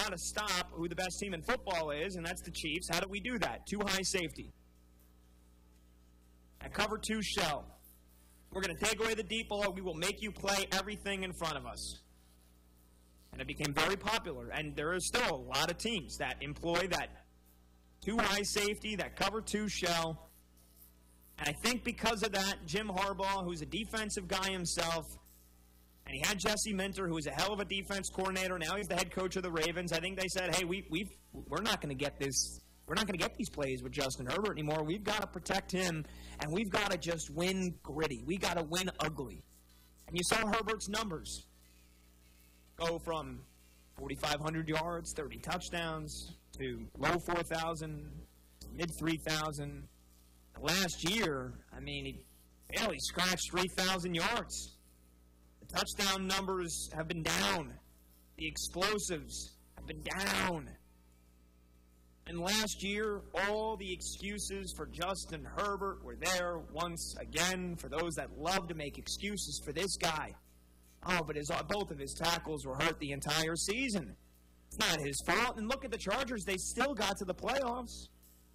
got to stop who the best team in football is, and that's the Chiefs. How do we do that? Too high safety. At cover 2 shell. We're going to take away the deep ball. We will make you play everything in front of us. And it became very popular. And there are still a lot of teams that employ that too high safety, that cover 2 shell. And I think because of that, Jim Harbaugh, who's a defensive guy himself, and he had Jesse Minter, who was a hell of a defense coordinator. Now he's the head coach of the Ravens. I think they said, hey, we're not going to get this. We're not going to get these plays with Justin Herbert anymore. We've got to protect him, and we've got to just win gritty. We got to win ugly. And you saw Herbert's numbers go from 4,500 yards, 30 touchdowns, to low 4,000, mid 3,000. Last year, I mean, he barely scratched 3,000 yards. The touchdown numbers have been down. The explosives have been down. And last year, all the excuses for Justin Herbert were there once again for those that love to make excuses for this guy. Oh, but both of his tackles were hurt the entire season. It's not his fault. And look at the Chargers. They still got to the playoffs.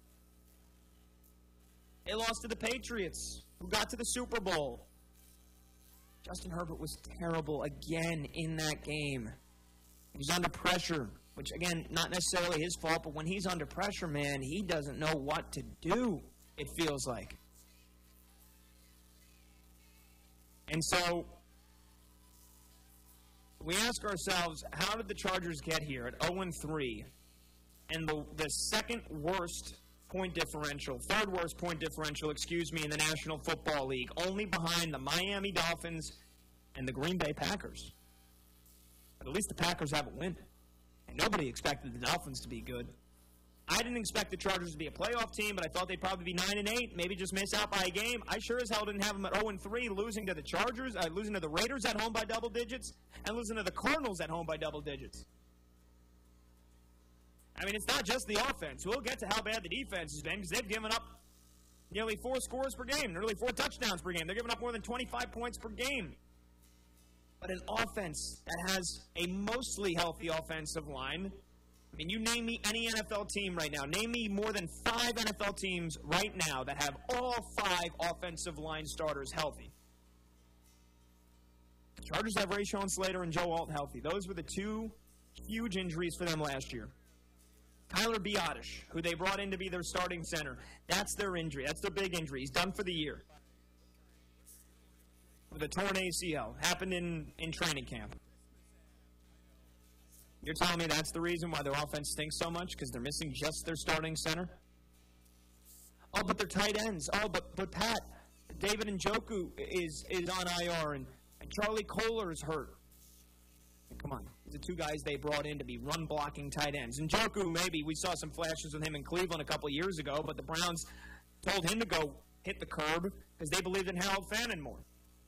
They lost to the Patriots, who got to the Super Bowl. Justin Herbert was terrible again in that game. He was under pressure, which, again, not necessarily his fault, but when he's under pressure, man, he doesn't know what to do, it feels like. And so we ask ourselves, how did the Chargers get here at 0-3 and the second worst point differential, third worst point differential, in the National Football League, only behind the Miami Dolphins and the Green Bay Packers? But at least the Packers have a win. And nobody expected the Dolphins to be good. I didn't expect the Chargers to be a playoff team, but I thought they'd probably be 9-8, maybe just miss out by a game. I sure as hell didn't have them at 0-3, losing to the Chargers, losing to the Raiders at home by double digits, and losing to the Cardinals at home by double digits. I mean, it's not just the offense. We'll get to how bad the defense has been because they've given up nearly 4 scores per game, nearly 4 touchdowns per game. They're giving up more than 25 points per game. But an offense that has a mostly healthy offensive line, I mean, you name me any NFL team right now. Name me more than 5 NFL teams right now that have all 5 offensive line starters healthy. The Chargers have Rashawn Slater and Joe Alt healthy. Those were the 2 huge injuries for them last year. Tyler Biadasz, who they brought in to be their starting center, that's their injury. That's their big injury. He's done for the year. With a torn ACL. Happened in training camp. You're telling me that's the reason why their offense stinks so much? Because they're missing just their starting center? Oh, but their tight ends. Oh, but Pat, David Njoku is on IR, and Charlie Kohler is hurt. Come on. These are 2 guys they brought in to be run-blocking tight ends. And Njoku, maybe we saw some flashes with him in Cleveland a couple of years ago, but the Browns told him to go hit the curb because they believed in Harold Fannin more.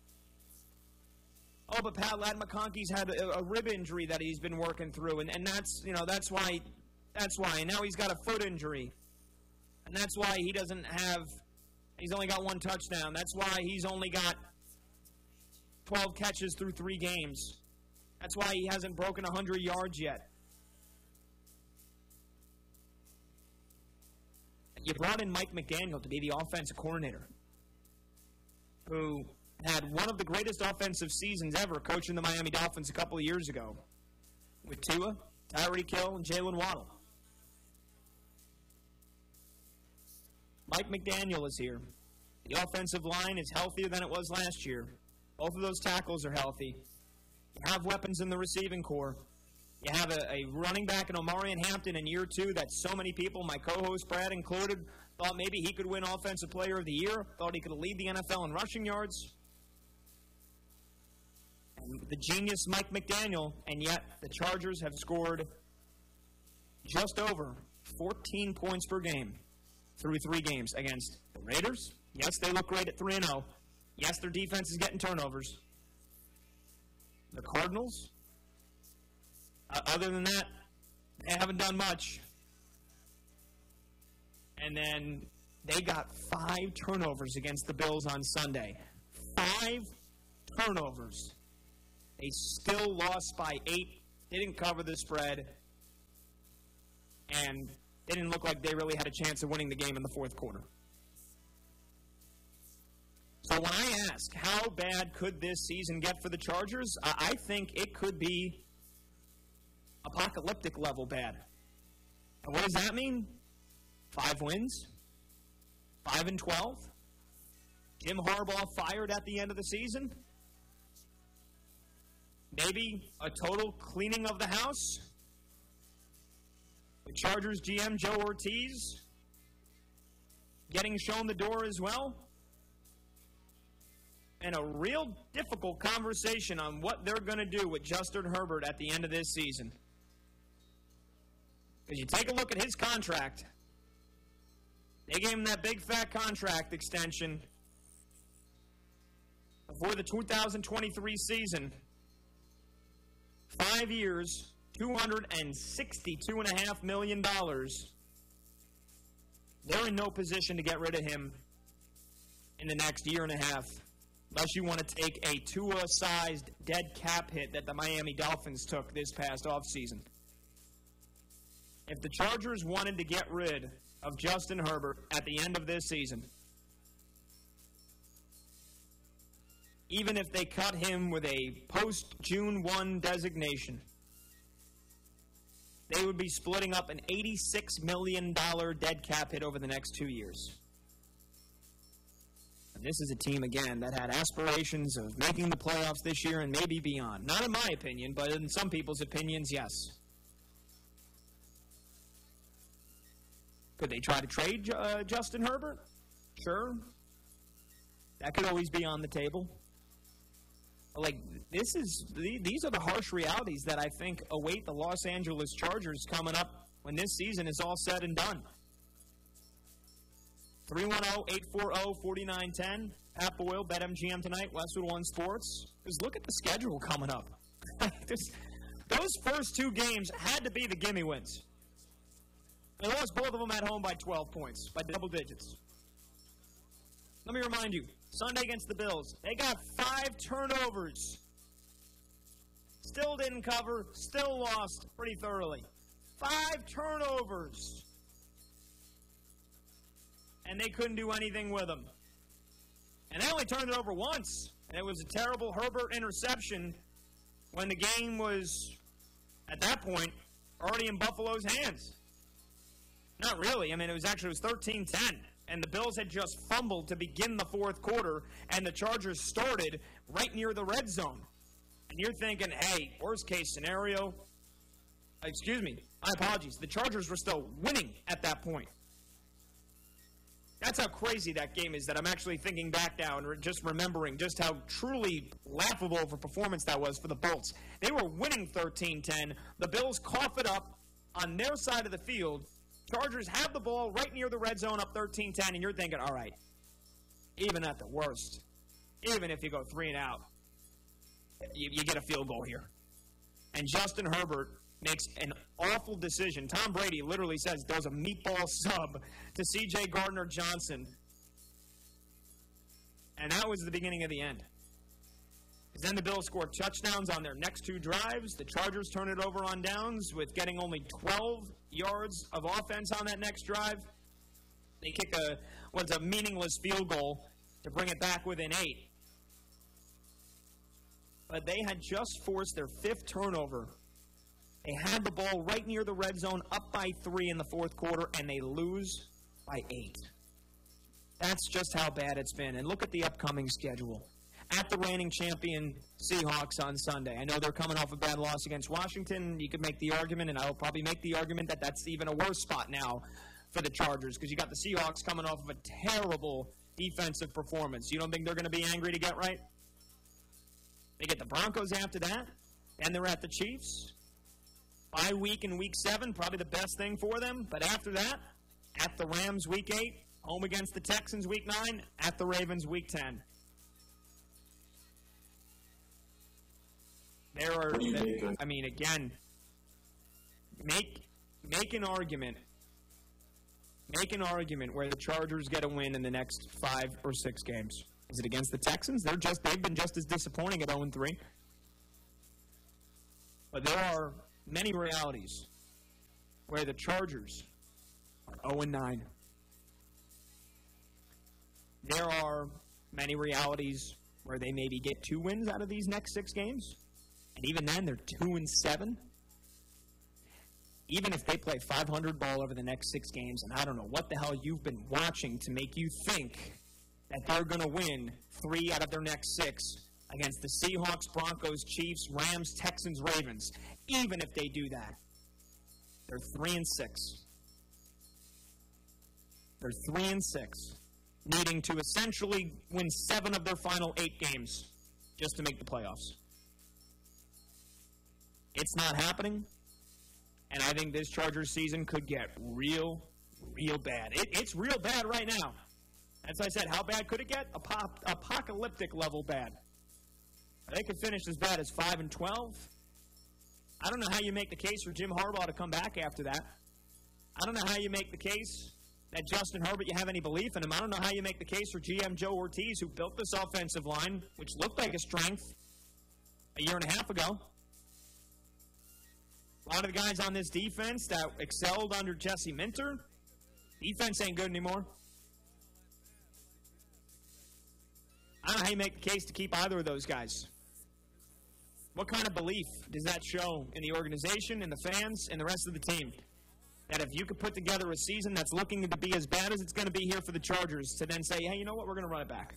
Oh, but Pat Ladd McConkey's had a rib injury that he's been working through, and that's why. And now he's got a foot injury. And that's why he's only got 1 touchdown. That's why he's only got 12 catches through 3 games. That's why he hasn't broken 100 yards yet. You brought in Mike McDaniel to be the offensive coordinator, who had one of the greatest offensive seasons ever coaching the Miami Dolphins a couple of years ago with Tua, Tyreek Hill, and Jalen Waddle. Mike McDaniel is here. The offensive line is healthier than it was last year. Both of those tackles are healthy. You have weapons in the receiving corps. You have a running back in Omarion Hampton in year 2 that so many people, my co-host Brad included, thought maybe he could win Offensive Player of the Year, thought he could lead the NFL in rushing yards. And the genius Mike McDaniel, and yet the Chargers have scored just over 14 points per game through 3 games against the Raiders. Yes, they look great at 3-0. Yes, their defense is getting turnovers. The Cardinals, other than that, they haven't done much. And then they got 5 turnovers against the Bills on Sunday. 5 turnovers. They still lost by 8, didn't cover the spread. and they didn't look like they really had a chance of winning the game in the fourth quarter. So when I ask, how bad could this season get for the Chargers, I think it could be apocalyptic level bad. And what does that mean? 5 wins? 5-12? Jim Harbaugh fired at the end of the season? Maybe a total cleaning of the house? The Chargers GM Joe Ortiz getting shown the door as well? And a real difficult conversation on what they're going to do with Justin Herbert at the end of this season. Because you take a look at his contract. They gave him that big fat contract extension before the 2023 season. 5 years, $262.5 million. They're in no position to get rid of him in the next year and a half, unless you want to take a Tua-sized dead cap hit that the Miami Dolphins took this past offseason. If the Chargers wanted to get rid of Justin Herbert at the end of this season, even if they cut him with a post-June 1 designation, they would be splitting up an $86 million dead cap hit over the next 2 years. And this is a team, again, that had aspirations of making the playoffs this year and maybe beyond. Not in my opinion, but in some people's opinions, yes. Could they try to trade Justin Herbert? Sure. That could always be on the table. Like, these are the harsh realities that I think await the Los Angeles Chargers coming up when this season is all said and done. 310-840-4910. Pat Boyle, BetMGM tonight, Westwood One Sports. Just look at the schedule coming up. Those first 2 games had to be the gimme wins. They lost both of them at home by 12 points, by double digits. Let me remind you, Sunday against the Bills, they got 5 turnovers. Still didn't cover, still lost pretty thoroughly. 5 turnovers. And they couldn't do anything with them. And they only turned it over once. And it was a terrible Herbert interception when the game was, at that point, already in Buffalo's hands. Not really. I mean, it was 13-10. And the Bills had just fumbled to begin the fourth quarter, and the Chargers started right near the red zone. And you're thinking, hey, worst case scenario. Excuse me, my apologies. The Chargers were still winning at that point. That's how crazy that game is that I'm actually thinking back now and just remembering just how truly laughable of a performance that was for the Bolts. They were winning 13-10. The Bills cough it up on their side of the field. Chargers have the ball right near the red zone up 13-10, and you're thinking, all right, even at the worst, even if you go 3 and out, you get a field goal here. And Justin Herbert makes an awful decision. Tom Brady literally says there's a meatball sub to C.J. Gardner-Johnson. And that was the beginning of the end. Because then the Bills scored touchdowns on their next 2 drives. The Chargers turn it over on downs with getting only 12 yards of offense on that next drive. They kick a meaningless field goal to bring it back within 8. But they had just forced their 5th turnover. They had the ball right near the red zone, up by 3 in the fourth quarter, and they lose by 8. That's just how bad it's been. And look at the upcoming schedule. At the reigning champion Seahawks on Sunday. I know they're coming off a bad loss against Washington. You could make the argument, and I will probably make the argument, that that's even a worse spot now for the Chargers, because you got the Seahawks coming off of a terrible defensive performance. You don't think they're going to be angry to get right? They get the Broncos after that, and they're at the Chiefs. Bye week in Week 7, probably the best thing for them. But after that, at the Rams Week 8, home against the Texans Week 9, at the Ravens Week 10. There are, I mean, again, make an argument. Make an argument where the Chargers get a win in the next 5 or 6 games. Is it against the Texans? They've been just as disappointing at 0-3. But there are many realities where the Chargers are 0-9. There are many realities where they maybe get 2 wins out of these next 6 games, and even then they're 2-7. Even if they play 500 ball over the next 6 games, and I don't know what the hell you've been watching to make you think that they're going to win 3 out of their next 6 against the Seahawks, Broncos, Chiefs, Rams, Texans, Ravens. Even if they do that, they're 3-6. They're 3-6, needing to essentially win 7 of their final 8 games just to make the playoffs. It's not happening, and I think this Chargers season could get real bad. It's real bad right now. As I said, how bad could it get? Apocalyptic level bad. They could finish as bad as 5-12. I don't know how you make the case for Jim Harbaugh to come back after that. I don't know how you make the case that Justin Herbert, you have any belief in him. I don't know how you make the case for GM Joe Ortiz, who built this offensive line, which looked like a strength a year and a half ago. A lot of the guys on this defense that excelled under Jesse Minter, defense ain't good anymore. I don't know how you make the case to keep either of those guys. What kind of belief does that show in the organization, in the fans, and the rest of the team? That if you could put together a season that's looking to be as bad as it's going to be here for the Chargers, to then say, hey, you know what, we're going to run it back.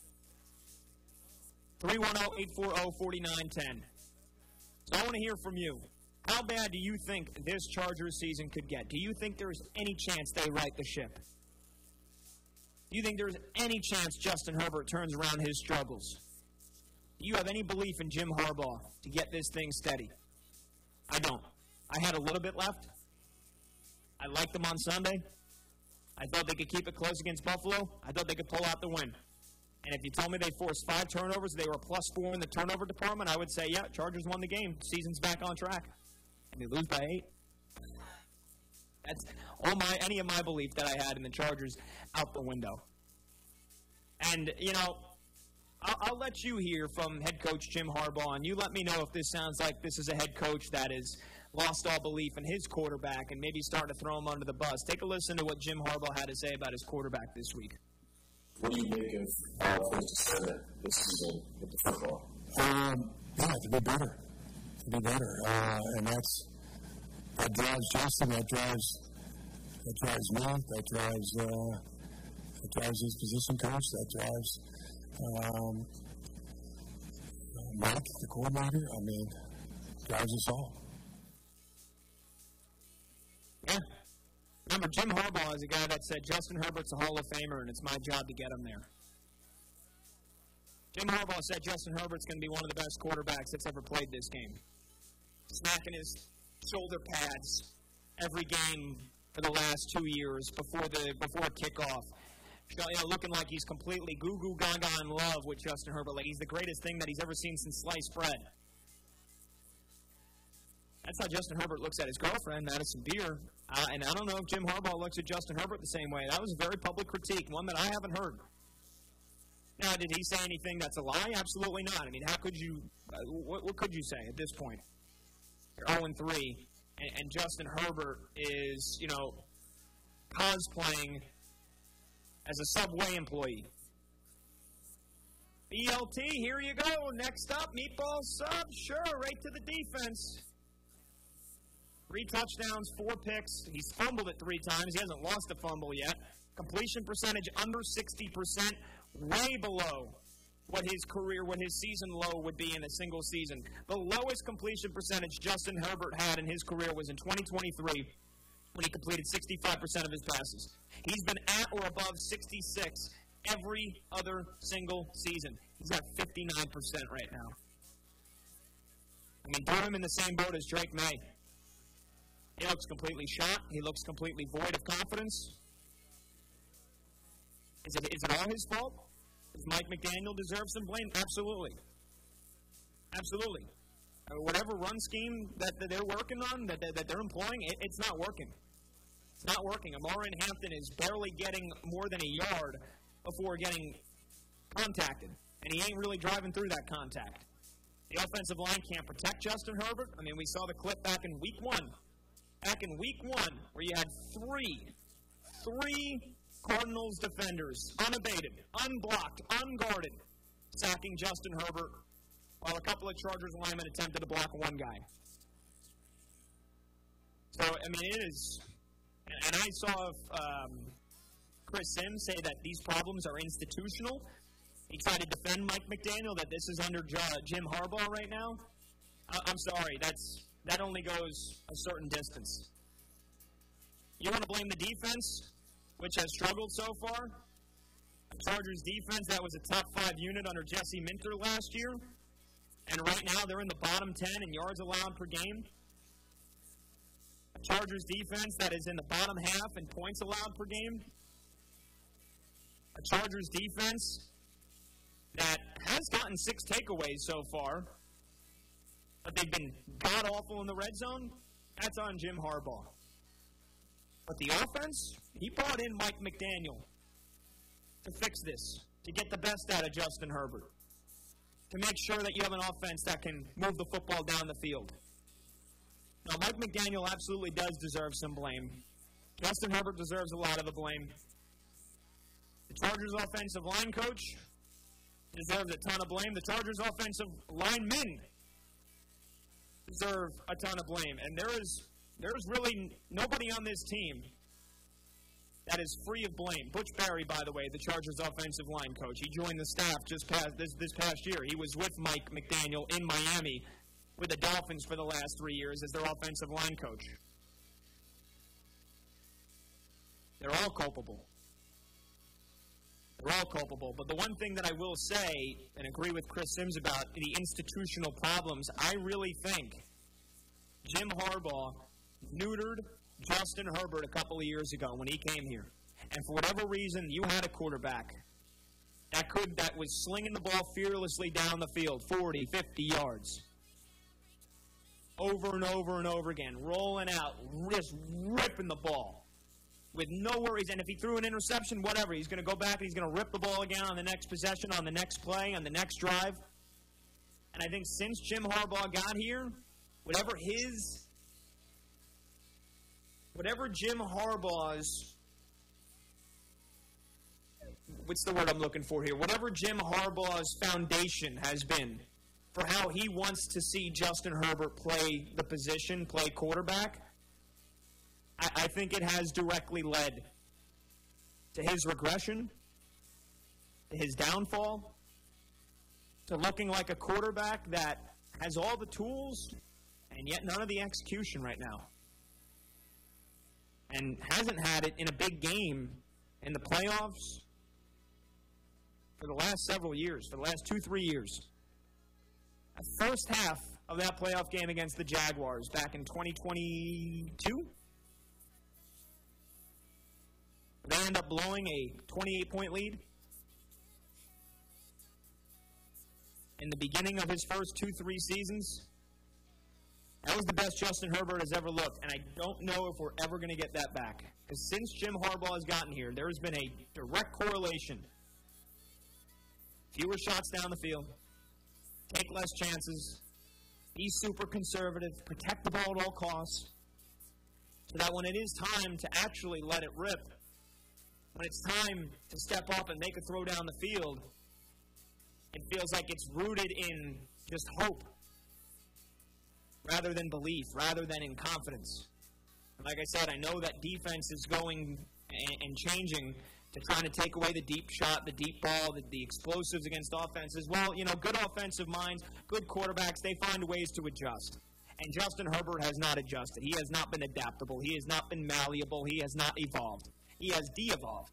310-840-4910. So I want to hear from you. How bad do you think this Chargers season could get? Do you think there's any chance they right the ship? Do you think there's any chance Justin Herbert turns around his struggles? Do you have any belief in Jim Harbaugh to get this thing steady? I don't. I had a little bit left. I liked them on Sunday. I thought they could keep it close against Buffalo. I thought they could pull out the win. And if you told me they forced 5 turnovers, they were +4 in the turnover department, I would say, yeah, Chargers won the game. Season's back on track. And they lose by 8. That's any of my belief that I had in the Chargers out the window. And, you know, I'll let you hear from head coach Jim Harbaugh, and you let me know if this sounds like this is a head coach that has lost all belief in his quarterback and maybe starting to throw him under the bus. Take a listen to what Jim Harbaugh had to say about his quarterback this week. What do you make of our first assignment this season with the football? Yeah, to be better. And that drives Justin, that drives me, that drives his position coach, that drives Mike, the coordinator. I mean, drives us all. Yeah. Remember, Jim Harbaugh is a guy that said Justin Herbert's a Hall of Famer, and it's my job to get him there. Jim Harbaugh said Justin Herbert's going to be one of the best quarterbacks that's ever played this game. Smacking his shoulder pads every game for the last 2 years before kickoff. You know, looking like he's completely goo-goo gaga in love with Justin Herbert. Like he's the greatest thing that he's ever seen since sliced bread. That's how Justin Herbert looks at his girlfriend, Madison Beer. And I don't know if Jim Harbaugh looks at Justin Herbert the same way. That was a very public critique, one that I haven't heard. Now, did he say anything that's a lie? Absolutely not. I mean, how could you what could you say at this point? You're 0-3, and Justin Herbert is, you know, cosplaying as a Subway employee. BLT, here you go. Next up, meatball sub. Sure, right to the defense. 3 touchdowns, 4 picks. He's fumbled it 3 times. He hasn't lost a fumble yet. Completion percentage under 60%, way below what his season low would be in a single season. The lowest completion percentage Justin Herbert had in his career was in 2023 when he completed 65% of his passes. He's been at or above 66 every other single season. He's at 59% right now. I mean, throw him in the same boat as Drake May. He looks completely shot. He looks completely void of confidence. Is it all his fault? Does Mike McDaniel deserve some blame? Absolutely. Absolutely. Whatever run scheme that they're working on, that they're employing, it's not working. It's not working. Amarin Hampton is barely getting more than a yard before getting contacted, and he ain't really driving through that contact. The offensive line can't protect Justin Herbert. I mean, we saw the clip back in week 1 back in week 1, where you had three Cardinals defenders, unabated, unblocked, unguarded, sacking Justin Herbert, while a couple of Chargers linemen attempted to block one guy. So, I mean, it is, and I saw Chris Sims say that these problems are institutional. He tried to defend Mike McDaniel, that this is under Jim Harbaugh right now. I'm sorry, that only goes a certain distance. You want to blame the defense, which has struggled so far? The Chargers defense, that was a top 5 unit under Jesse Minter last year. And right now they're in the bottom 10 in yards allowed per game. A Chargers defense that is in the bottom half in points allowed per game. A Chargers defense that has gotten 6 takeaways so far, but they've been god-awful in the red zone. That's on Jim Harbaugh. But the offense, he brought in Mike McDaniel to fix this, to get the best out of Justin Herbert, to make sure that you have an offense that can move the football down the field. Now, Mike McDaniel absolutely does deserve some blame. Justin Herbert deserves a lot of the blame. The Chargers offensive line coach deserves a ton of blame. The Chargers offensive linemen deserve a ton of blame. And there's really nobody on this team that is free of blame. Butch Barry, by the way, the Chargers offensive line coach, he joined the staff this past year. He was with Mike McDaniel in Miami with the Dolphins for the last 3 years as their offensive line coach. They're all culpable. They're all culpable. But the one thing that I will say, and agree with Chris Sims about the institutional problems, I really think Jim Harbaugh neutered Justin Herbert a couple of years ago when he came here. And for whatever reason, you had a quarterback that was slinging the ball fearlessly down the field, 40, 50 yards. Over and over and over again, rolling out, just ripping the ball with no worries. And if he threw an interception, whatever, he's going to go back and he's going to rip the ball again on the next possession, on the next play, on the next drive. And I think since Jim Harbaugh got here, whatever Jim Harbaugh's, what's the word I'm looking for here? Whatever Jim Harbaugh's foundation has been for how he wants to see Justin Herbert play the position, play quarterback, I think it has directly led to his regression, to his downfall, to looking like a quarterback that has all the tools and yet none of the execution right now. And hasn't had it in a big game in the playoffs for the last several years, for the last 2-3 years. The first half of that playoff game against the Jaguars back in 2022, they end up blowing a 28-point lead. In the beginning of his first 2-3 seasons, that was the best Justin Herbert has ever looked, and I don't know if we're ever going to get that back. Because since Jim Harbaugh has gotten here, there has been a direct correlation. Fewer shots down the field, take less chances, be super conservative, protect the ball at all costs, so that when it is time to actually let it rip, when it's time to step up and make a throw down the field, it feels like it's rooted in just hope, rather than belief, rather than in confidence. And like I said, I know that defense is going and changing to trying to take away the deep shot, the deep ball, the explosives against offenses. Well, you know, good offensive minds, good quarterbacks, they find ways to adjust. And Justin Herbert has not adjusted. He has not been adaptable. He has not been malleable. He has not evolved. He has de-evolved.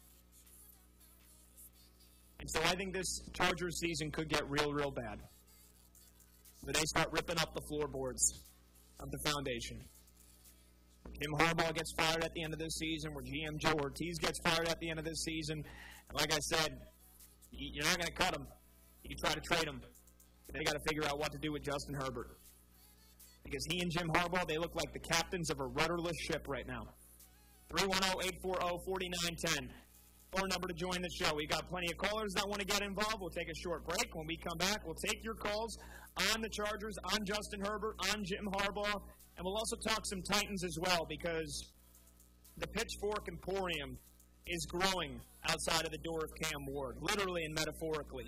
And so I think this Chargers season could get real, real bad, where they start ripping up the floorboards of the foundation. Where Jim Harbaugh gets fired at the end of this season, where GM Joe Ortiz gets fired at the end of this season. And like I said, you're not going to cut him. You try to trade him. They got to figure out what to do with Justin Herbert. Because he and Jim Harbaugh, they look like the captains of a rudderless ship right now. 310-840-4910. Phone number to join the show. We got plenty of callers that want to get involved. We'll take a short break. When we come back, we'll take your calls on the Chargers, on Justin Herbert, on Jim Harbaugh, And we'll also talk some Titans as well, because the Pitchfork Emporium is growing outside of the door of Cam Ward, literally and metaphorically.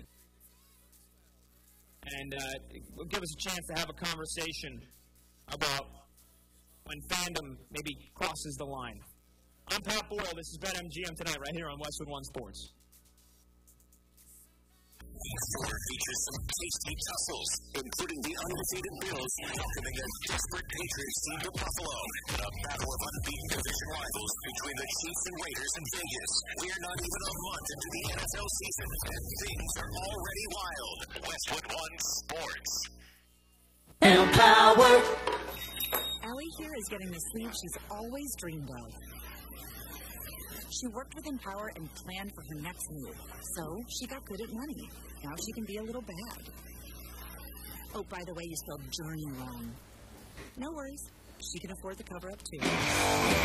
And it will give us a chance to have a conversation about when fandom maybe crosses the line. I'm Pat Boyle. This is BetMGM Tonight right here on Westwood One Sports. Features some tasty tussles, including the undefeated Bills welcoming a desperate Patriots team to Buffalo. A battle of unbeaten division rivals between the Chiefs and Raiders in Vegas. We're not even a month into the NFL season, and things are already wild. Westwood One Sports. Power. Allie here is getting the sleep she's always dreamed of. She worked with Empower and planned for her next move, so she got good at money. Now she can be a little bad. Oh, by the way, you spelled journey wrong. No worries. She can afford the cover-up, too.